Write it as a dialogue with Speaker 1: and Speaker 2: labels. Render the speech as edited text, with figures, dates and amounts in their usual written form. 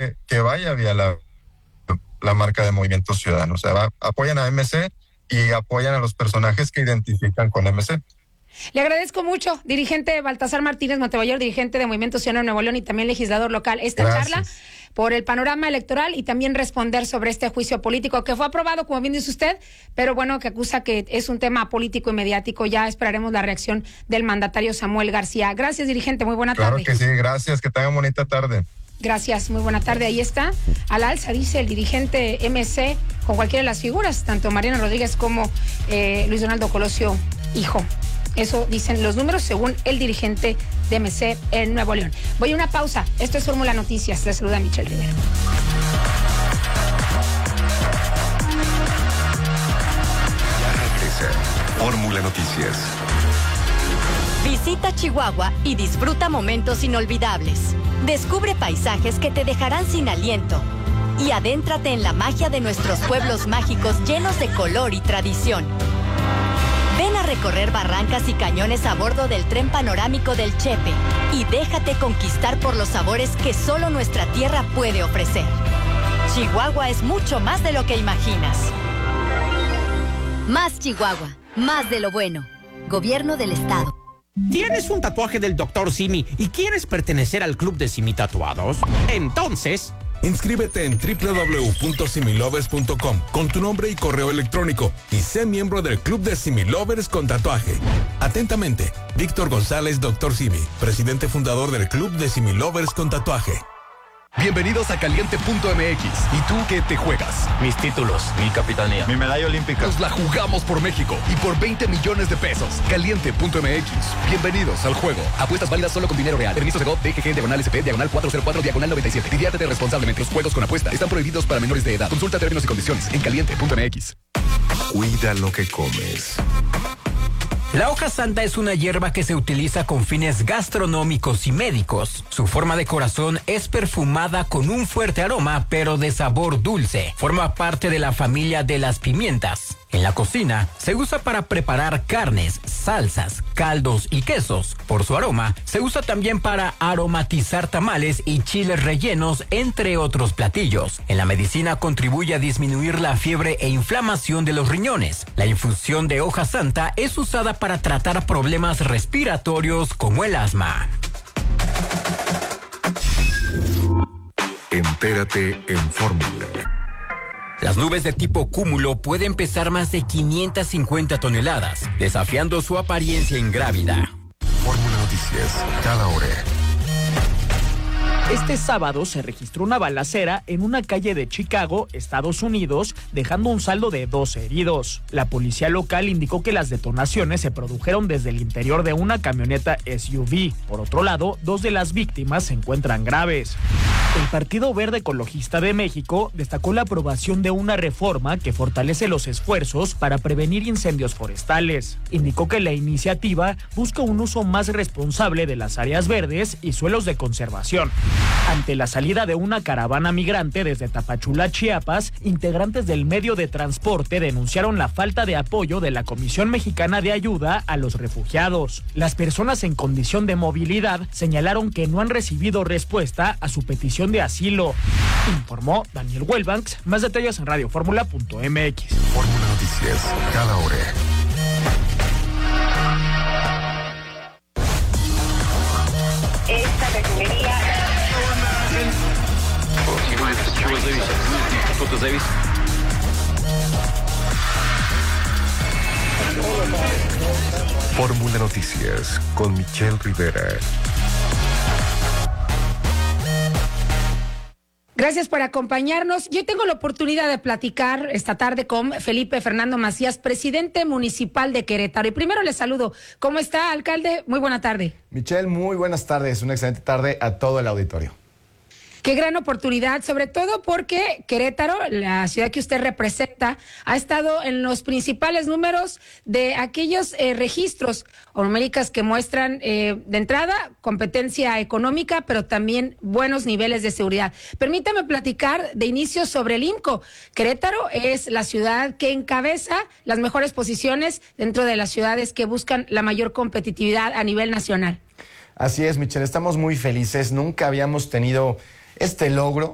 Speaker 1: que vaya vía la marca de Movimiento Ciudadano. O sea, apoyan a MC y apoyan a los personajes que identifican con MC.
Speaker 2: Le agradezco mucho, dirigente Baltasar Martínez Montemayor, dirigente de Movimiento Ciudadano Nuevo León y también legislador local, esta charla por el panorama electoral y también responder sobre este juicio político que fue aprobado, como bien dice usted, pero bueno, que acusa que es un tema político y mediático. Ya esperaremos la reacción del mandatario Samuel García. Gracias, dirigente, muy buena tarde.
Speaker 1: Claro que sí, gracias, que tengan bonita tarde.
Speaker 2: Gracias, muy buena tarde. Ahí está, al alza, dice el dirigente MC, con cualquiera de las figuras, tanto Mariano Rodríguez como Luis Donaldo Colosio, hijo. Eso dicen los números según el dirigente de MC en Nuevo León. Voy a una pausa. Esto es Fórmula Noticias. Les saluda Michelle Rivera.
Speaker 3: Ya regresa Fórmula Noticias.
Speaker 4: Visita Chihuahua y disfruta momentos inolvidables. Descubre paisajes que te dejarán sin aliento. Y adéntrate en la magia de nuestros pueblos mágicos llenos de color y tradición. Ven a recorrer barrancas y cañones a bordo del tren panorámico del Chepe y déjate conquistar por los sabores que solo nuestra tierra puede ofrecer. Chihuahua es mucho más de lo que imaginas.
Speaker 5: Más Chihuahua, más de lo bueno. Gobierno del Estado.
Speaker 6: ¿Tienes un tatuaje del Dr. Simi y quieres pertenecer al club de Simi Tatuados? Entonces,
Speaker 7: inscríbete en www.similovers.com con tu nombre y correo electrónico y sé miembro del Club de Similovers con tatuaje. Atentamente, Víctor González, Dr. Simi, presidente fundador del Club de Similovers con tatuaje.
Speaker 8: Bienvenidos a Caliente.mx. ¿Y tú qué te juegas?
Speaker 9: Mis títulos, mi capitanía,
Speaker 8: mi medalla olímpica. Nos la jugamos por México y por 20 millones de pesos. Caliente.mx. Bienvenidos al juego. Apuestas válidas solo con dinero real. Permiso de GOV, DGG, /SP, /404, /97. Diviértete responsablemente. Los juegos con apuesta están prohibidos para menores de edad. Consulta términos y condiciones en Caliente.mx.
Speaker 3: Cuida lo que comes.
Speaker 10: La hoja santa es una hierba que se utiliza con fines gastronómicos y médicos. Su forma de corazón es perfumada con un fuerte aroma, pero de sabor dulce. Forma parte de la familia de las pimientas. En la cocina, se usa para preparar carnes, salsas, caldos y quesos. Por su aroma, se usa también para aromatizar tamales y chiles rellenos, entre otros platillos. En la medicina contribuye a disminuir la fiebre e inflamación de los riñones. La infusión de hoja santa es usada para tratar problemas respiratorios como el asma.
Speaker 3: Entérate en Fórmula.
Speaker 10: Las nubes de tipo cúmulo pueden pesar más de 550 toneladas, desafiando su apariencia ingrávida.
Speaker 3: Fórmula Noticias, cada hora.
Speaker 11: Este sábado se registró una balacera en una calle de Chicago, Estados Unidos, dejando un saldo de 12 heridos. La policía local indicó que las detonaciones se produjeron desde el interior de una camioneta SUV. Por otro lado, 2 de las víctimas se encuentran graves. El Partido Verde Ecologista de México destacó la aprobación de una reforma que fortalece los esfuerzos para prevenir incendios forestales. Indicó que la iniciativa busca un uso más responsable de las áreas verdes y suelos de conservación. Ante la salida de una caravana migrante desde Tapachula, Chiapas, integrantes del medio de transporte denunciaron la falta de apoyo de la Comisión Mexicana de Ayuda a los Refugiados. Las personas en condición de movilidad señalaron que no han recibido respuesta a su petición de asilo. Informó Daniel Welbanks. Más detalles en radioformula.mx.
Speaker 3: Fórmula Noticias, cada hora.
Speaker 12: Esta refinería.
Speaker 3: Fórmula Noticias con Michelle Rivera.
Speaker 2: Gracias por acompañarnos. Yo tengo la oportunidad de platicar esta tarde con Felipe Fernando Macías, presidente municipal de Querétaro. Y primero le saludo. ¿Cómo está, alcalde? Muy buena tarde.
Speaker 13: Michelle, muy buenas tardes. Una excelente tarde a todo el auditorio.
Speaker 2: Qué gran oportunidad, sobre todo porque Querétaro, la ciudad que usted representa, ha estado en los principales números de aquellos registros o numéricas que muestran de entrada competencia económica, pero también buenos niveles de seguridad. Permítame platicar de inicio sobre el IMCO. Querétaro es la ciudad que encabeza las mejores posiciones dentro de las ciudades que buscan la mayor competitividad a nivel nacional.
Speaker 13: Así es, Michelle, estamos muy felices. Nunca habíamos tenido este logro